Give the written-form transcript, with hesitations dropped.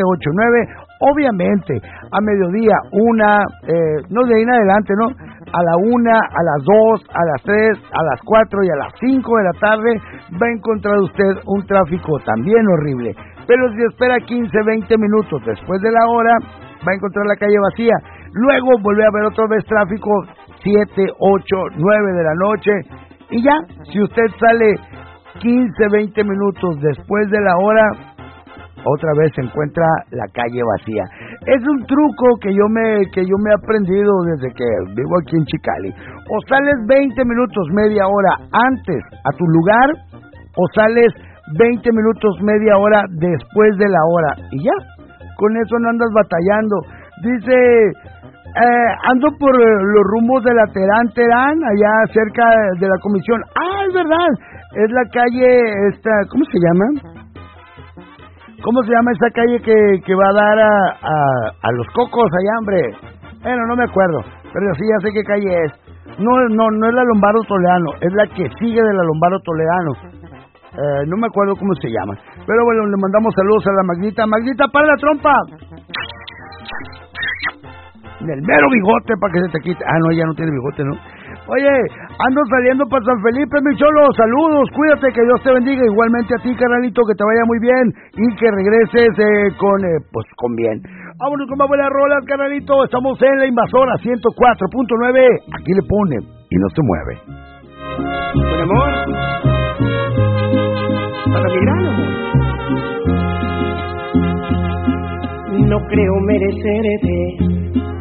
8-9, obviamente, a mediodía, no de ahí en adelante, ¿no? A la 1, a las 2, a las 3, a las 4 y a las 5 de la tarde va a encontrar usted un tráfico también horrible. Pero si espera 15-20 minutos después de la hora, va a encontrar la calle vacía. Luego vuelve a haber otra vez tráfico 7, 8, 9 de la noche. Y ya, si usted sale 15-20 minutos después de la hora, otra vez se encuentra la calle vacía. Es un truco que yo me he aprendido desde que vivo aquí en Chicali. O sales 20 minutos, media hora antes a tu lugar, o sales 20 minutos, media hora después de la hora. Y ya, con eso no andas batallando. Dice, ando por los rumbos de la Terán, allá cerca de la comisión. Ah, es verdad, es la calle esta, ¿cómo se llama? ¿Cómo se llama esa calle que va a dar a los cocos allá, hombre? Bueno, no me acuerdo, pero sí ya sé qué calle es. No es la Lombardo Toledano, es la que sigue de la Lombardo Toledano. No me acuerdo cómo se llama. Pero bueno, le mandamos saludos a la Magnita. Magnita, para la trompa. Del mero bigote para que se te quite. Ah, no, ya no tiene bigote, ¿no? Oye, ando saliendo para San Felipe, mi cholo. Saludos, cuídate, que Dios te bendiga. Igualmente a ti, carnalito, que te vaya muy bien y que regreses con bien. Vámonos con más buenas rolas, carnalito. Estamos en La Invasora 104.9. Aquí le pone y no se mueve. Con amor, para mi gran amor. No creo merecerte